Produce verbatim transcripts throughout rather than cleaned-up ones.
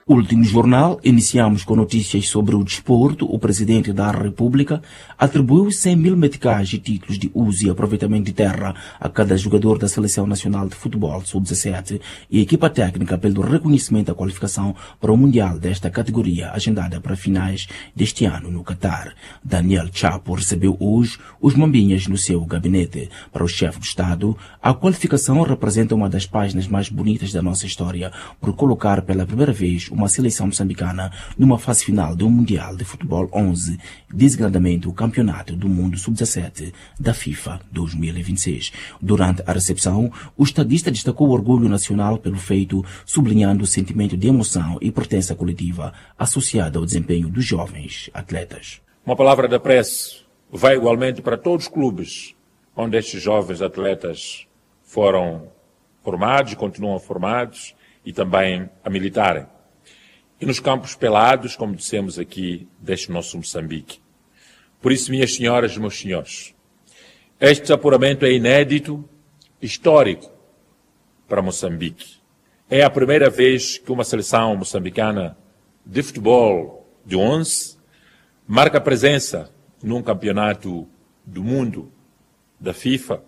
Último jornal, iniciamos com notícias sobre o desporto. O presidente da República atribuiu cem mil meticais e títulos de uso e aproveitamento de terra a cada jogador da Seleção Nacional de Futebol sub dezassete e equipa técnica pelo reconhecimento da qualificação para o Mundial desta categoria, agendada para finais deste ano no Catar. Daniel Chapo recebeu hoje os mambinhas no seu gabinete. Para o chefe do Estado, a qualificação representa uma das páginas mais bonitas da nossa história, por colocar pela primeira vez uma seleção moçambicana numa fase final do Mundial de Futebol onze, designadamente o Campeonato do Mundo sub dezassete da FIFA dois mil e vinte e seis. Durante a recepção, o estadista destacou o orgulho nacional pelo feito, sublinhando o sentimento de emoção e pertença coletiva associada ao desempenho dos jovens atletas. Uma palavra de apreço vai igualmente para todos os clubes onde estes jovens atletas foram formados e continuam formados e também a militarem. E nos campos pelados, como dissemos aqui, deste nosso Moçambique. Por isso, minhas senhoras e meus senhores, este apuramento é inédito, histórico para Moçambique. É a primeira vez que uma seleção moçambicana de futebol de onze marca presença num campeonato do mundo da FIFA.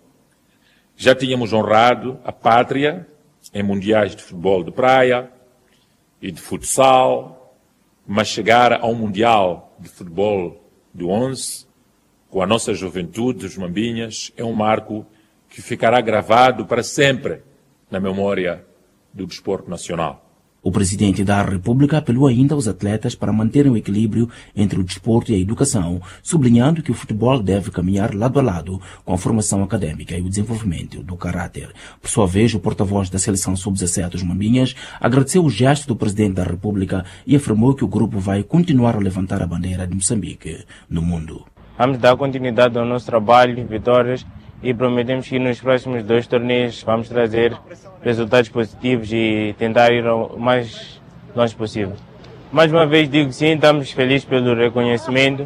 Já tínhamos honrado a pátria em mundiais de futebol de praia e de futsal, mas chegar ao Mundial de Futebol de onze, com a nossa juventude, os mambinhas, é um marco que ficará gravado para sempre na memória do desporto nacional. O presidente da República apelou ainda aos atletas para manterem o equilíbrio entre o desporto e a educação, sublinhando que o futebol deve caminhar lado a lado com a formação acadêmica e o desenvolvimento do caráter. Por sua vez, o porta-voz da seleção sub dezassete, os Mambinhas, agradeceu o gesto do presidente da República e afirmou que o grupo vai continuar a levantar a bandeira de Moçambique no mundo. Vamos dar continuidade ao nosso trabalho, vitórias, e prometemos que nos próximos dois torneios vamos trazer resultados positivos e tentar ir o mais longe possível. Mais uma vez digo que sim, estamos felizes pelo reconhecimento.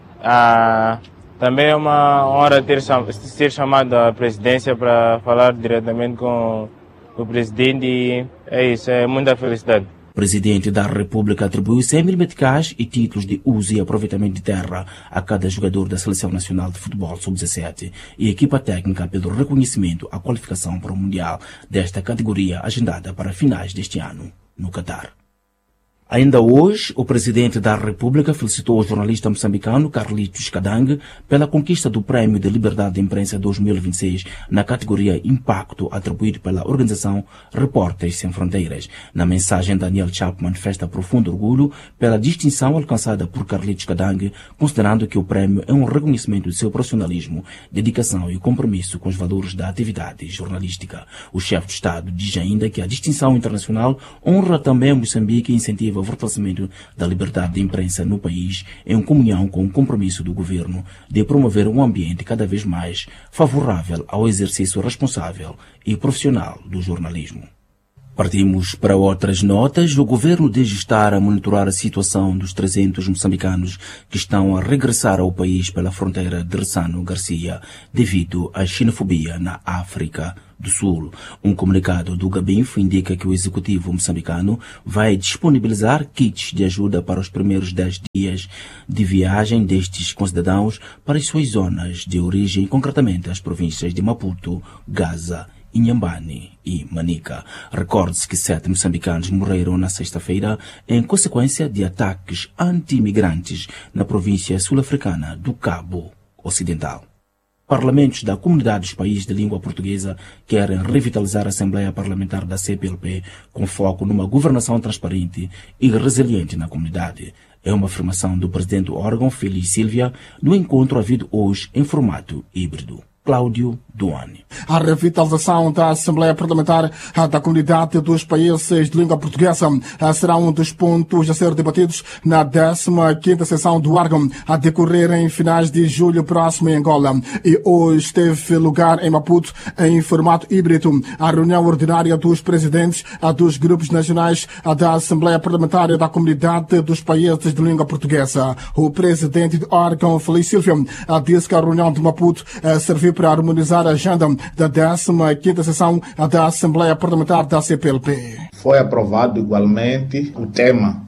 Ah, também é uma honra ter, ser chamado à presidência para falar diretamente com o presidente e é isso, é muita felicidade. O presidente da República atribuiu cem mil meticais e títulos de uso e aproveitamento de terra a cada jogador da Seleção Nacional de Futebol sub dezassete e equipa técnica pelo reconhecimento à qualificação para o Mundial desta categoria agendada para finais deste ano no Catar. Ainda hoje, o presidente da República felicitou o jornalista moçambicano Carlitos Kadang pela conquista do Prémio de Liberdade de Imprensa dois mil e vinte e seis na categoria Impacto, atribuído pela organização Repórteres Sem Fronteiras. Na mensagem, Daniel Chapo manifesta profundo orgulho pela distinção alcançada por Carlitos Kadang, considerando que o prémio é um reconhecimento de seu profissionalismo, dedicação e compromisso com os valores da atividade jornalística. O chefe de Estado diz ainda que a distinção internacional honra também Moçambique e incentiva o fortalecimento da liberdade de imprensa no país, em comunhão com o compromisso do governo de promover um ambiente cada vez mais favorável ao exercício responsável e profissional do jornalismo. Partimos para outras notas. O governo diz estar a monitorar a situação dos trezentos moçambicanos que estão a regressar ao país pela fronteira de Ressano-Garcia devido à xenofobia na África do Sul. Um comunicado do Gabinf indica que o executivo moçambicano vai disponibilizar kits de ajuda para os primeiros dez dias de viagem destes concidadãos para as suas zonas de origem, concretamente as províncias de Maputo, Gaza, Inhambane e Manica. Recorde-se que sete moçambicanos morreram na sexta-feira em consequência de ataques anti-imigrantes na província sul-africana do Cabo Ocidental. Parlamentos da Comunidade dos Países de Língua Portuguesa querem revitalizar a Assembleia Parlamentar da C P L P com foco numa governação transparente e resiliente na comunidade. É uma afirmação do presidente do órgão, Félix Silvia, no encontro havido hoje em formato híbrido. Cláudio Duane. A revitalização da Assembleia Parlamentar da Comunidade dos Países de Língua Portuguesa será um dos pontos a ser debatidos na décima quinta sessão do órgão, a decorrer em finais de julho próximo em Angola. E hoje teve lugar em Maputo, em formato híbrido, a reunião ordinária dos presidentes dos grupos nacionais da Assembleia Parlamentar da Comunidade dos Países de Língua Portuguesa. O presidente do órgão, Félix Silvia, disse que a reunião de Maputo serviu para harmonizar a agenda da décima quinta sessão da Assembleia Parlamentar da C P L P. Foi aprovado igualmente o tema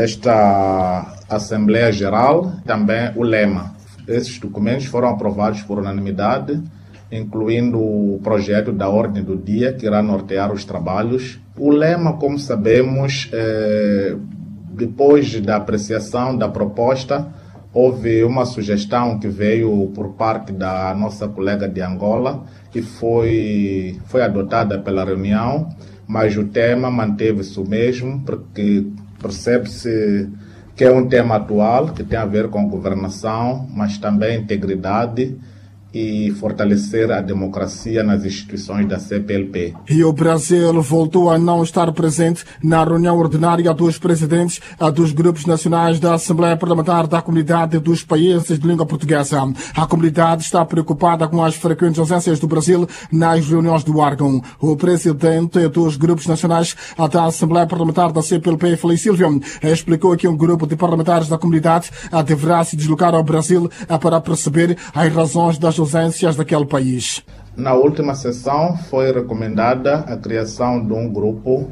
desta Assembleia Geral, também o lema. Esses documentos foram aprovados por unanimidade, incluindo o projeto da ordem do dia, que irá nortear os trabalhos. O lema, como sabemos, é, depois da apreciação da proposta, houve uma sugestão que veio por parte da nossa colega de Angola, que foi, foi adotada pela reunião, mas o tema manteve-se o mesmo, porque percebe-se que é um tema atual, que tem a ver com governação, mas também integridade e fortalecer a democracia nas instituições da C P L P. E o Brasil voltou a não estar presente na reunião ordinária dos presidentes dos grupos nacionais da Assembleia Parlamentar da Comunidade dos Países de Língua Portuguesa. A comunidade está preocupada com as frequentes ausências do Brasil nas reuniões do órgão. O presidente dos grupos nacionais da Assembleia Parlamentar da C P L P, Feliz Silvio, explicou que um grupo de parlamentares da comunidade deverá se deslocar ao Brasil para perceber as razões das ausências daquele país. Na última sessão foi recomendada a criação de um grupo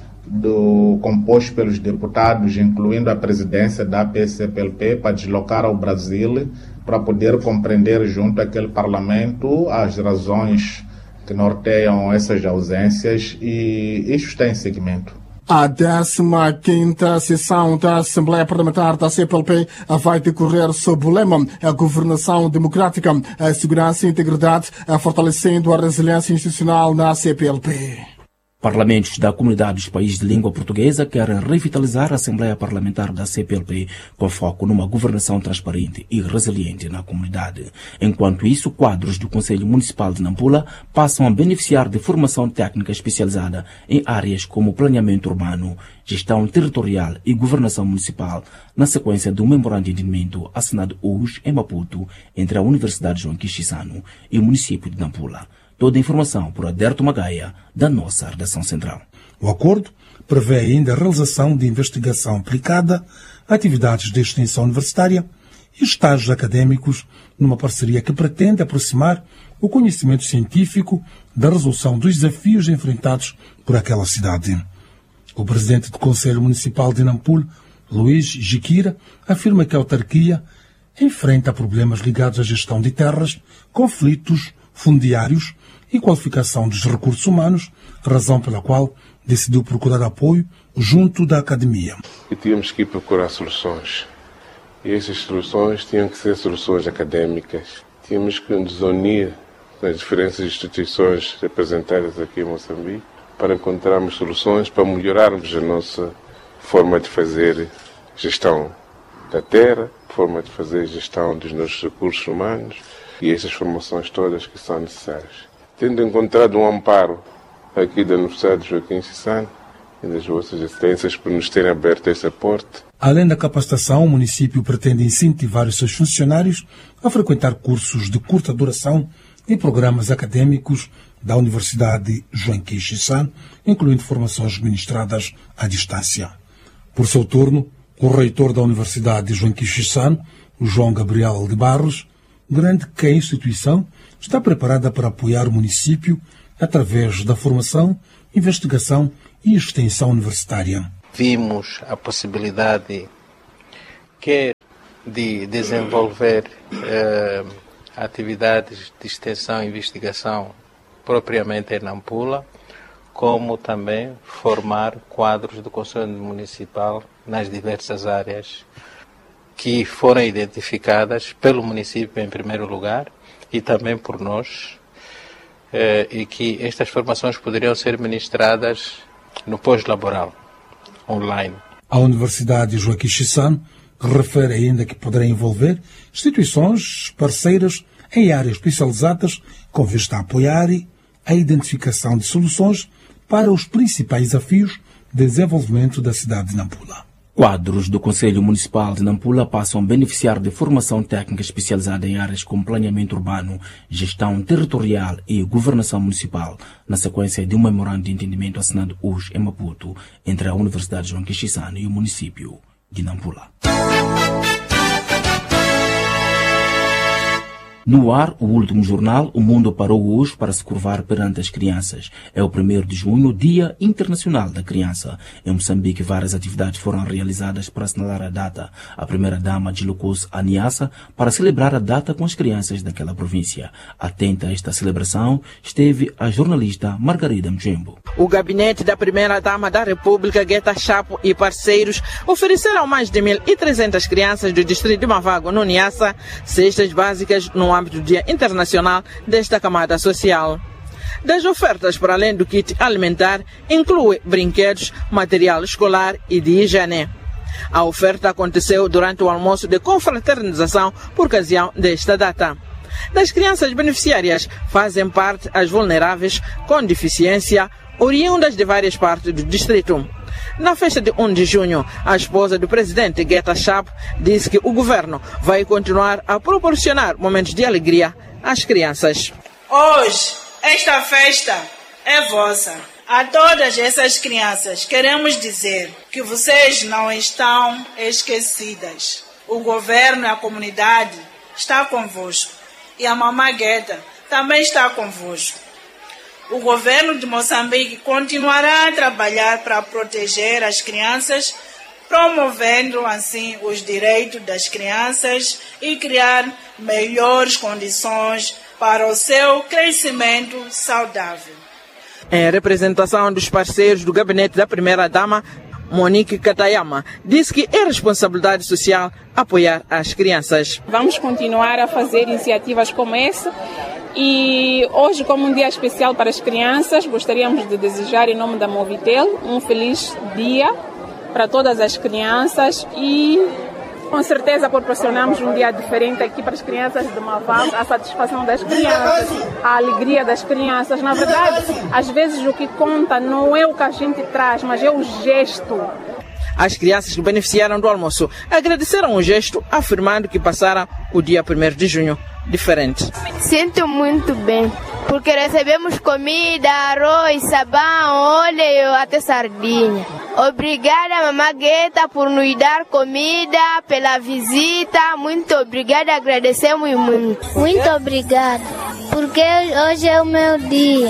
do, composto pelos deputados, incluindo a presidência da C P L P, para deslocar ao Brasil, para poder compreender junto àquele parlamento as razões que norteiam essas ausências, e isso está em seguimento. A décima quinta sessão da Assembleia Parlamentar da C P L P vai decorrer sob o lema a governação democrática, a segurança e integridade, fortalecendo a resiliência institucional na C P L P. Parlamentos da Comunidade dos Países de Língua Portuguesa querem revitalizar a Assembleia Parlamentar da C P L P com foco numa governação transparente e resiliente na comunidade. Enquanto isso, quadros do Conselho Municipal de Nampula passam a beneficiar de formação técnica especializada em áreas como planeamento urbano, gestão territorial e governação municipal, na sequência do memorando de entendimento assinado hoje em Maputo entre a Universidade João Quixissano e o município de Nampula. Toda a informação por Aderto Magaia, da nossa redação central. O acordo prevê ainda a realização de investigação aplicada, atividades de extensão universitária e estágios académicos numa parceria que pretende aproximar o conhecimento científico da resolução dos desafios enfrentados por aquela cidade. O presidente do Conselho Municipal de Nampula, Luís Jiquira, afirma que a autarquia enfrenta problemas ligados à gestão de terras, conflitos fundiários e qualificação dos recursos humanos, razão pela qual decidiu procurar apoio junto da academia. E tínhamos que ir procurar soluções. E essas soluções tinham que ser soluções académicas. Tínhamos que nos unir nas diferentes instituições representadas aqui em Moçambique para encontrarmos soluções para melhorarmos a nossa forma de fazer gestão da terra, forma de fazer gestão dos nossos recursos humanos e essas formações todas que são necessárias. Tendo encontrado um amparo aqui da Universidade de Joaquim Chissano e das vossas excelências por nos terem aberto essa porta. Além da capacitação, o município pretende incentivar os seus funcionários a frequentar cursos de curta duração e programas académicos da Universidade João Quixissano, incluindo formações ministradas à distância. Por seu turno, o reitor da Universidade João Quixissano, o João Gabriel de Barros, garante que a instituição está preparada para apoiar o município através da formação, investigação e extensão universitária. Vimos a possibilidade quer de desenvolver eh, atividades de extensão e investigação propriamente em Nampula, como também formar quadros do Conselho Municipal nas diversas áreas que foram identificadas pelo município em primeiro lugar e também por nós, eh, e que estas formações poderiam ser ministradas no pós-laboral, online. A Universidade Joaquim Chissano refere ainda que poderá envolver instituições parceiras em áreas especializadas com vista a apoiar a identificação de soluções para os principais desafios de desenvolvimento da cidade de Nampula. Quadros do Conselho Municipal de Nampula passam a beneficiar de formação técnica especializada em áreas como planeamento urbano, gestão territorial e governação municipal, na sequência de um memorando de entendimento assinado hoje em Maputo entre a Universidade João Quixissano e o município de Nampula. No ar, o último jornal, o mundo parou hoje para se curvar perante as crianças. É o primeiro de junho, Dia Internacional da Criança. Em Moçambique, várias atividades foram realizadas para assinalar a data. A primeira-dama deslocou-se a Niassa para celebrar a data com as crianças daquela província. Atenta a esta celebração, esteve a jornalista Margarida Mjembo. O gabinete da primeira-dama da República, Guetta Chapo e parceiros ofereceram mais de mil e trezentas crianças do distrito de Mavago, no Niassa, cestas básicas no âmbito do Dia Internacional desta camada social. Das ofertas, para além do kit alimentar, inclui brinquedos, material escolar e de higiene. A oferta aconteceu durante o almoço de confraternização por ocasião desta data. Das crianças beneficiárias fazem parte as vulneráveis com deficiência, oriundas de várias partes do distrito. Na festa de um de junho, a esposa do presidente, Guetta Chapo, disse que o governo vai continuar a proporcionar momentos de alegria às crianças. Hoje, esta festa é vossa. A todas essas crianças, queremos dizer que vocês não estão esquecidas. O governo e a comunidade estão convosco. E a mamãe Guetta também está convosco. O governo de Moçambique continuará a trabalhar para proteger as crianças, promovendo assim os direitos das crianças e criar melhores condições para o seu crescimento saudável. Em representação dos parceiros do gabinete da primeira-dama, Monique Katayama disse que é responsabilidade social apoiar as crianças. Vamos continuar a fazer iniciativas como essa. E hoje, como um dia especial para as crianças, gostaríamos de desejar, em nome da Movitel, um feliz dia para todas as crianças e, com certeza, proporcionamos um dia diferente aqui para as crianças de Mavago, a satisfação das crianças, a alegria das crianças. Na verdade, às vezes o que conta não é o que a gente traz, mas é o gesto. As crianças que beneficiaram do almoço agradeceram o gesto, afirmando que passaram o dia primeiro de junho diferente. Sinto muito bem, porque recebemos comida, arroz, sabão, óleo, até sardinha. Obrigada, mamãe Guetta, por nos dar comida, pela visita. Muito obrigada, agradecemos muito. Muito obrigada, porque hoje é o meu dia.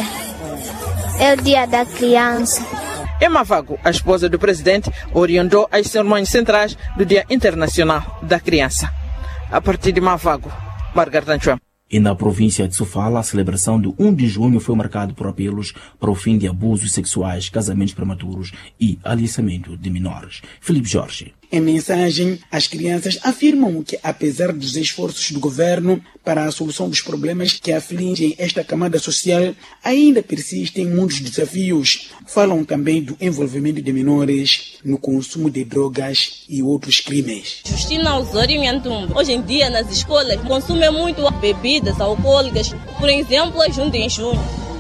É o dia da criança. Em Mavago, a esposa do presidente orientou as cerimônias centrais do Dia Internacional da Criança. A partir de Mavago, Margarida Mjembo. E na província de Sofala, a celebração do um de junho foi marcada por apelos para o fim de abusos sexuais, casamentos prematuros e aliciamento de menores. Filipe Jorge. Em mensagem, as crianças afirmam que, apesar dos esforços do governo para a solução dos problemas que afligem esta camada social, ainda persistem muitos desafios. Falam também do envolvimento de menores no consumo de drogas e outros crimes. Justina Osório Nhantumbo. Hoje em dia, nas escolas, consumem muito bebidas alcoólicas, por exemplo, a junta em junho.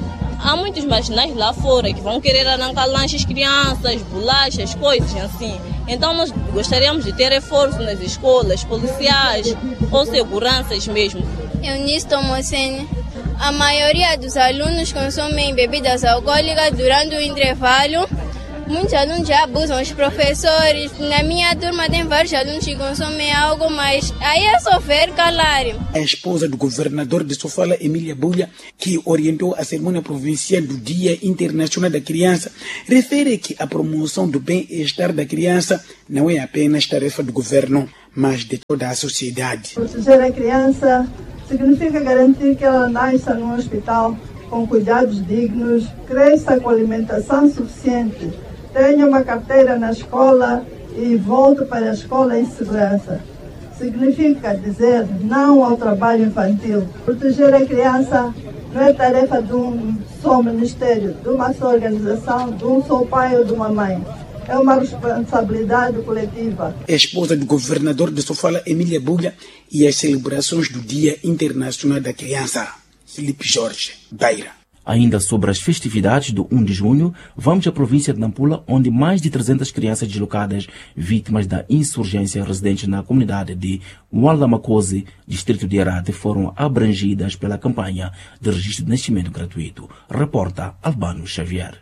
Há muitos marginais lá fora que vão querer arrancar lanches crianças, bolachas, coisas assim. Então nós gostaríamos de ter reforço nas escolas, policiais ou seguranças mesmo. Eunice Tomocene. A maioria dos alunos consomem bebidas alcoólicas durante o intervalo. Muitos alunos já abusam os professores. Na minha turma tem vários alunos que consomem algo, mas aí é só ver calar. A esposa do governador de Sofala, Emília Bulha, que orientou a cerimônia provincial do Dia Internacional da Criança, refere que a promoção do bem-estar da criança não é apenas tarefa do governo, mas de toda a sociedade. Proteger a criança significa garantir que ela nasça num hospital com cuidados dignos, cresça com alimentação suficiente, tenha uma carteira na escola e volte para a escola em segurança. Significa dizer não ao trabalho infantil. Proteger a criança não é tarefa de um só ministério, de uma só organização, de um só pai ou de uma mãe. É uma responsabilidade coletiva. A esposa do governador de Sofala, Emília Bulha, e as celebrações do Dia Internacional da Criança. Filipe Jorge, Beira. Ainda sobre as festividades do um de junho, vamos à província de Nampula, onde mais de trezentas crianças deslocadas, vítimas da insurgência residentes na comunidade de Waldamakosi, distrito de Arate, foram abrangidas pela campanha de registro de nascimento gratuito. Reporta Albano Xavier.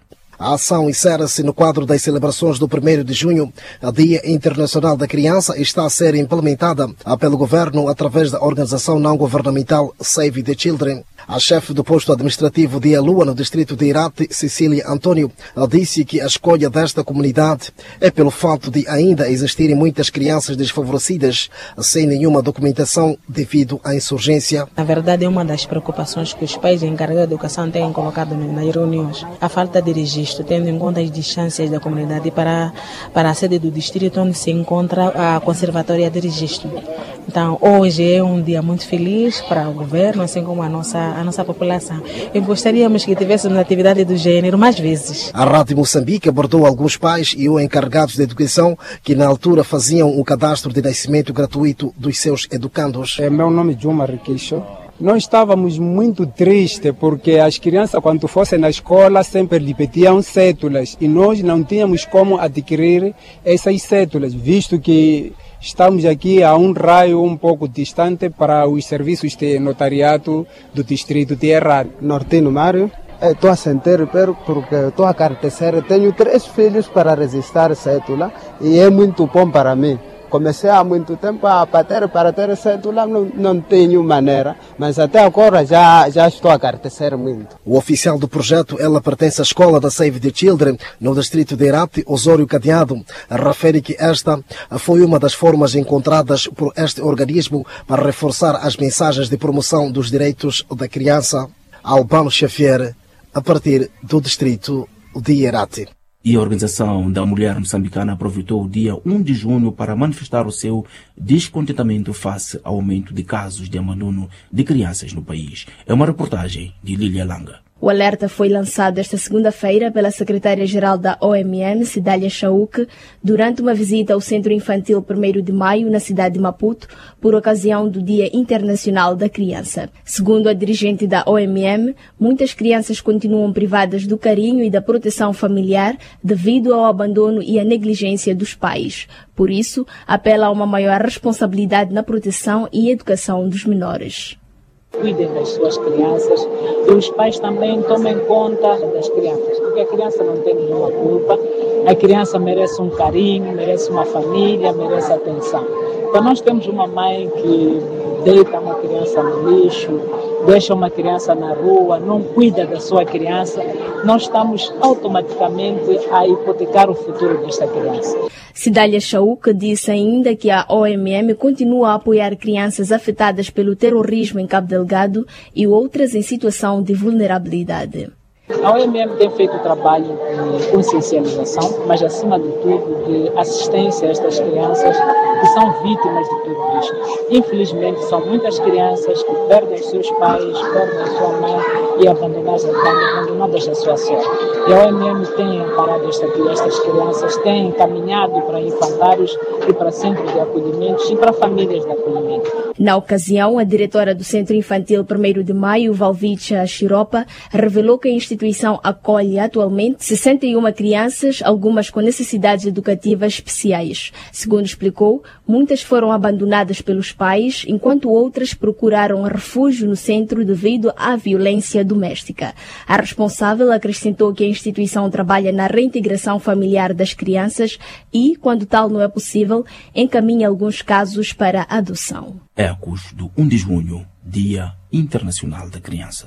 A ação insere-se no quadro das celebrações do primeiro de junho, Dia Internacional da Criança, e está a ser implementada pelo governo através da organização não-governamental Save the Children. A chefe do posto administrativo de Elua, no distrito de Irate, Cecília Antônio, disse que a escolha desta comunidade é pelo fato de ainda existirem muitas crianças desfavorecidas sem nenhuma documentação devido à insurgência. Na verdade, é uma das preocupações que os pais encarregados de educação têm colocado nas reuniões. A falta de registro, tendo em conta as distâncias da comunidade para, para a sede do distrito onde se encontra a conservatória de registro. Então, hoje é um dia muito feliz para o governo, assim como a nossa, a nossa população. E gostaríamos que tivéssemos atividade do gênero mais vezes. A Rádio Moçambique abordou alguns pais e os encarregados de educação que na altura faziam o cadastro de nascimento gratuito dos seus educandos. É, meu nome é Juma Riquixo. Nós estávamos muito tristes porque as crianças, quando fossem na escola, sempre lhe pediam cédulas e nós não tínhamos como adquirir essas cédulas, visto que estamos aqui a um raio um pouco distante para os serviços de notariado do distrito de Errar. Nortino Mário, estou a sentir porque estou a cartecer, tenho três filhos para registrar cédula e é muito bom para mim. Comecei há muito tempo a bater para ter cédula, não, não tenho maneira, mas até agora já, já estou a cartecer muito. O oficial do projeto, ela pertence à escola da Save the Children, no distrito de Irate, Osório Cadeado, refere que esta foi uma das formas encontradas por este organismo para reforçar as mensagens de promoção dos direitos da criança. Albano Xavier, a partir do distrito de Irate. E a Organização da Mulher Moçambicana aproveitou o dia um de junho para manifestar o seu descontentamento face ao aumento de casos de abandono de crianças no país. É uma reportagem de Lília Langa. O alerta foi lançado esta segunda-feira pela secretária-geral da O M M, Cidália Chauk, durante uma visita ao Centro Infantil primeiro de maio, na cidade de Maputo, por ocasião do Dia Internacional da Criança. Segundo a dirigente da O M M, muitas crianças continuam privadas do carinho e da proteção familiar devido ao abandono e à negligência dos pais. Por isso, apela a uma maior responsabilidade na proteção e educação dos menores. Cuidem das suas crianças e os pais também tomem conta das crianças, porque a criança não tem nenhuma culpa, a criança merece um carinho, merece uma família, merece atenção. Então nós temos uma mãe que deita uma criança no lixo, deixa uma criança na rua, não cuida da sua criança, nós estamos automaticamente a hipotecar o futuro desta criança. Cidália Chauk disse ainda que a O M M continua a apoiar crianças afetadas pelo terrorismo em Cabo Delgado e outras em situação de vulnerabilidade. A O M M tem feito trabalho de consciencialização, mas acima de tudo de assistência a estas crianças que são vítimas de tudo isto. Infelizmente são muitas crianças que perdem seus pais, perdem sua mãe e abandonadas, abandonadas da sua sorte. E a O M M tem amparado esta, estas crianças, tem encaminhado para infantários e para centros de acolhimento e para famílias de acolhimento. Na ocasião, a diretora do Centro Infantil primeiro de maio, Valvicha Chiropa, revelou que a instituição acolhe atualmente sessenta e uma crianças, algumas com necessidades educativas especiais. Segundo explicou, muitas foram abandonadas pelos pais, enquanto outras procuraram refúgio no centro devido à violência doméstica. A responsável acrescentou que a instituição trabalha na reintegração familiar das crianças e, quando tal não é possível, encaminha alguns casos para adoção. Ecos do um de junho, Dia Internacional da Criança.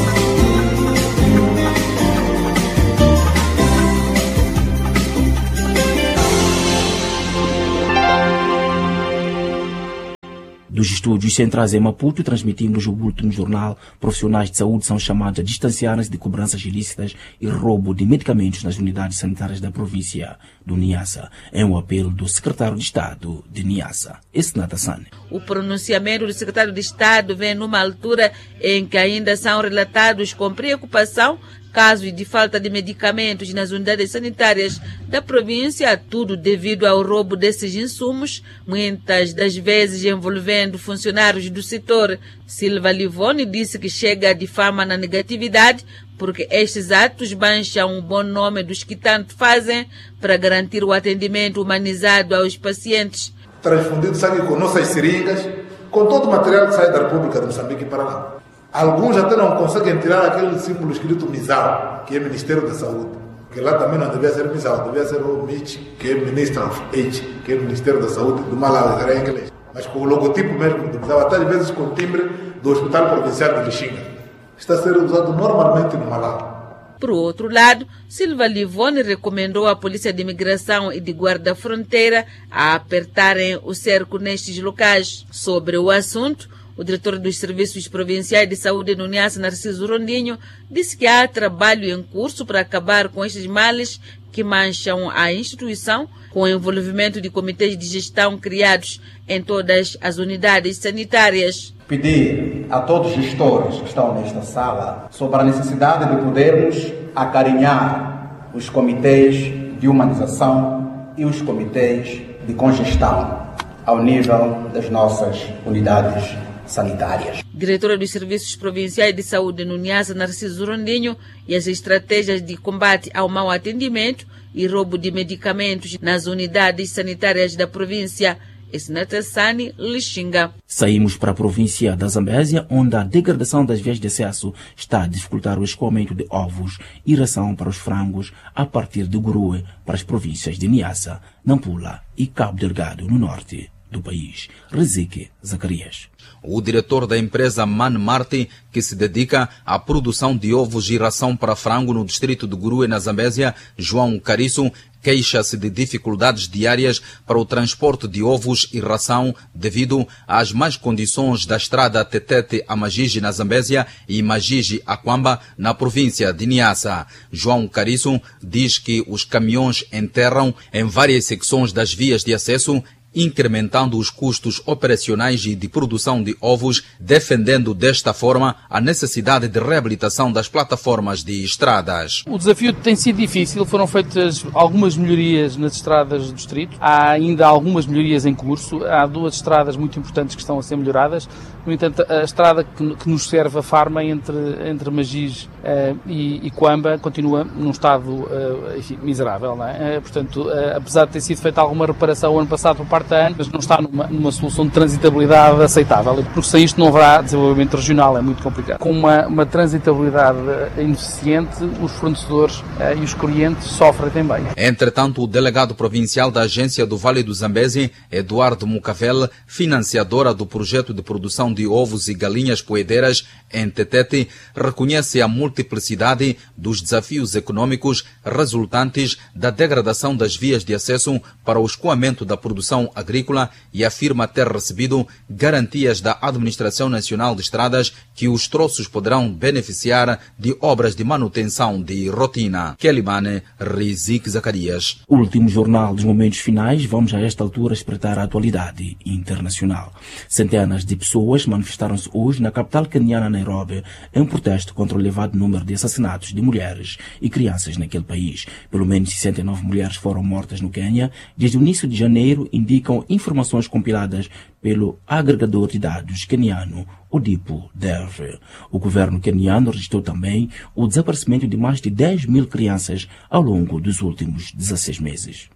Dos estúdios centrais em Maputo, transmitimos o último jornal. Profissionais de saúde são chamados a distanciar-se de cobranças ilícitas e roubo de medicamentos nas unidades sanitárias da província do Niassa. É um apelo do secretário de Estado de Niassa, Esnata Sane. O pronunciamento do secretário de Estado vem numa altura em que ainda são relatados com preocupação casos de falta de medicamentos nas unidades sanitárias da província, tudo devido ao roubo desses insumos, muitas das vezes envolvendo funcionários do setor. Silva Livone disse que chega de fama na negatividade porque estes atos baixam o bom nome dos que tanto fazem para garantir o atendimento humanizado aos pacientes. Transfundido sangue com nossas seringas, com todo o material que sai da República de Moçambique para lá. Alguns até não conseguem tirar aquele símbolo escrito MISAL, que é Ministério da Saúde. que lá também não devia ser Miss Out, devia ser o Mitch, que é Minister of Age, que é o Ministério da Saúde do Malawi, que era em inglês. Mas com o logotipo mesmo, utilizava até às vezes com o timbre do Hospital Provincial de Lixinga. Está a ser usado normalmente no Malawi. Por outro lado, Silva Livone recomendou à Polícia de Imigração e de Guarda Fronteira a apertarem o cerco nestes locais. Sobre o assunto, o diretor dos Serviços Provinciais de Saúde no Niassa, Narciso Rondinho, disse que há trabalho em curso para acabar com estes males que mancham a instituição, com o envolvimento de comitês de gestão criados em todas as unidades sanitárias. Pedir a todos os gestores que estão nesta sala sobre a necessidade de podermos acarinhar os comitês de humanização e os comitês de congestão ao nível das nossas unidades sanitárias. Diretora dos Serviços Provinciais de Saúde no Niassa, Narciso Rondinho, e as estratégias de combate ao mau atendimento e roubo de medicamentos nas unidades sanitárias da província. Esnatassani, Lixinga. Saímos para a província da Zambésia, onde a degradação das vias de acesso está a dificultar o escoamento de ovos e ração para os frangos a partir de Gurue para as províncias de Niassa, Nampula e Cabo Delgado, no norte do país. Rezique Zacarias. O diretor da empresa Man Marti, que se dedica à produção de ovos e ração para frango no distrito de Gurue, na Zambésia, João Cariço, queixa-se de dificuldades diárias para o transporte de ovos e ração devido às más condições da estrada Tetete a Magigi, na Zambésia, e Magigi a Quamba, na província de Niassa. João Cariço diz que os caminhões enterram em várias secções das vias de acesso, incrementando os custos operacionais e de produção de ovos, defendendo desta forma a necessidade de reabilitação das plataformas de estradas. O desafio tem sido difícil, foram feitas algumas melhorias nas estradas do distrito, há ainda algumas melhorias em curso, há duas estradas muito importantes que estão a ser melhoradas. No entanto, a estrada que, que nos serve a farma entre, entre Magis uh, e, e Quamba continua num estado uh, enfim, miserável, não é? Uh, portanto, uh, apesar de ter sido feita alguma reparação o ano passado por parte da ANA, mas não está numa, numa solução de transitabilidade aceitável, porque sem isto não haverá desenvolvimento regional, é muito complicado. Com uma, uma transitabilidade ineficiente, os fornecedores uh, e os clientes sofrem também. Entretanto, o delegado provincial da Agência do Vale do Zambésia, Eduardo Mucavel, financiadora do projeto de produção de ovos e galinhas poedeiras em Tetete, reconhece a multiplicidade dos desafios econômicos resultantes da degradação das vias de acesso para o escoamento da produção agrícola e afirma ter recebido garantias da Administração Nacional de Estradas que os troços poderão beneficiar de obras de manutenção de rotina. Kelimane, Rizik Zacarias. Último jornal dos momentos finais, vamos a esta altura espreitar a atualidade internacional. Centenas de pessoas manifestaram-se hoje na capital queniana, Nairobi, em protesto contra o elevado número de assassinatos de mulheres e crianças naquele país. Pelo menos sessenta e nove mulheres foram mortas no Quênia desde o início de janeiro, indicam informações compiladas pelo agregador de dados queniano, Odipo Dev. O governo queniano registrou também o desaparecimento de mais de dez mil crianças ao longo dos últimos dezesseis meses.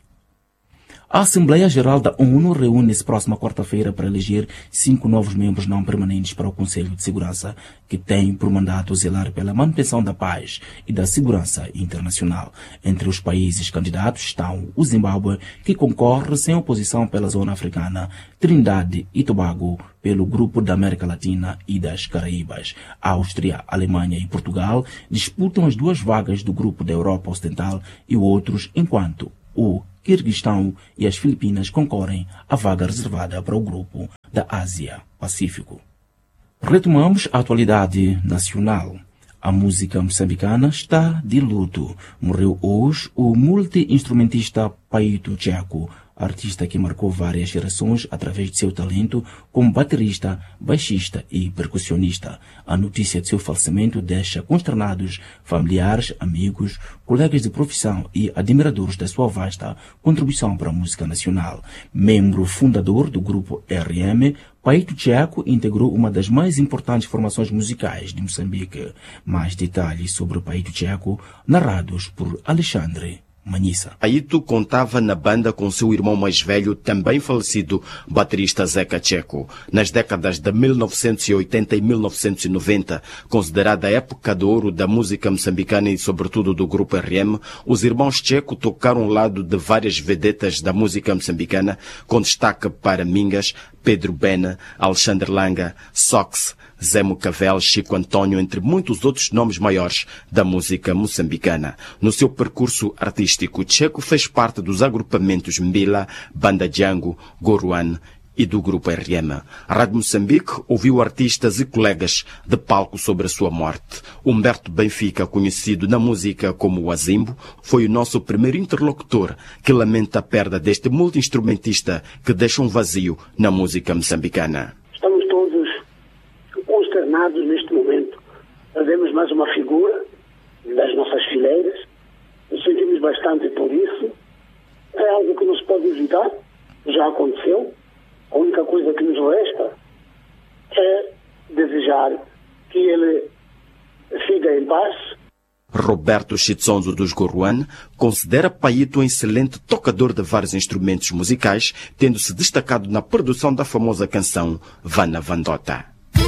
A Assembleia Geral da ONU reúne-se próxima quarta-feira para eleger cinco novos membros não permanentes para o Conselho de Segurança, que tem por mandato zelar pela manutenção da paz e da segurança internacional. Entre os países candidatos estão o Zimbábue, que concorre sem oposição pela zona africana, Trindade e Tobago pelo Grupo da América Latina e das Caraíbas. A Áustria, Alemanha e Portugal disputam as duas vagas do Grupo da Europa Ocidental e outros, enquanto o Quirguistão e as Filipinas concorrem à vaga reservada para o grupo da Ásia-Pacífico. Retomamos a atualidade nacional. A música moçambicana está de luto. Morreu hoje o multi-instrumentista Paito Tcheco, artista que marcou várias gerações através de seu talento como baterista, baixista e percussionista. A notícia de seu falecimento deixa consternados familiares, amigos, colegas de profissão e admiradores da sua vasta contribuição para a música nacional. Membro fundador do grupo R M, Paito Tcheco integrou uma das mais importantes formações musicais de Moçambique. Mais detalhes sobre Paito Tcheco narrados por Alexandre Manhissa. Paíto contava na banda com seu irmão mais velho, também falecido, baterista Zeca Checo. Nas décadas de mil novecentos e oitenta e mil novecentos e noventa, considerada a época de ouro da música moçambicana e sobretudo do grupo R M, os irmãos Checo tocaram ao lado de várias vedetas da música moçambicana, com destaque para Mingas, Pedro Bena, Alexandre Langa, Sox, Zé Mucavel, Chico Antônio, entre muitos outros nomes maiores da música moçambicana. No seu percurso artístico, Checo fez parte dos agrupamentos Mbila, Banda Django, Goruan e do grupo R M. A Rádio Moçambique ouviu artistas e colegas de palco sobre a sua morte. Humberto Benfica, conhecido na música como o Azimbo, foi o nosso primeiro interlocutor que lamenta a perda deste multi-instrumentista que deixa um vazio na música moçambicana. Estamos todos consternados neste momento. Perdemos mais uma figura das nossas fileiras. Nos sentimos bastante por isso. É algo que não se pode evitar. Já aconteceu. A única coisa que nos resta é desejar que ele siga em paz. Roberto Chitsonzo dos Goruan considera Paíto um excelente tocador de vários instrumentos musicais, tendo se destacado na produção da famosa canção Vana Vandota.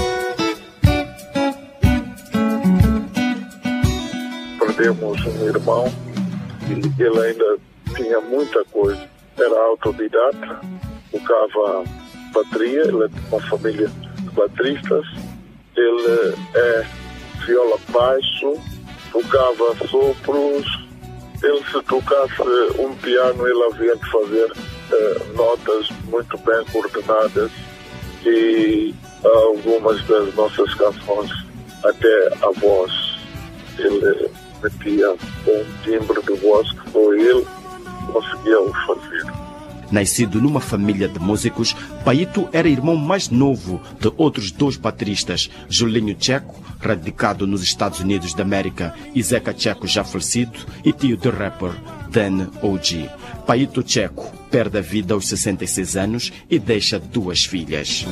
Perdemos um irmão e ele ainda tinha muita coisa. Era autodidata, tocava bateria, ele é de uma família de bateristas, ele é viola baixo, tocava sopros, ele se tocasse um piano ele havia de fazer eh, notas muito bem coordenadas e algumas das nossas canções até a voz ele metia um timbre de voz que só ele conseguia o fazer. Nascido numa família de músicos, Paíto era irmão mais novo de outros dois bateristas, Julinho Checo, radicado nos Estados Unidos da América, e Zeca Checo, já falecido, e tio do rapper Dan O G. Paíto Checo perde a vida aos sessenta e seis anos e deixa duas filhas.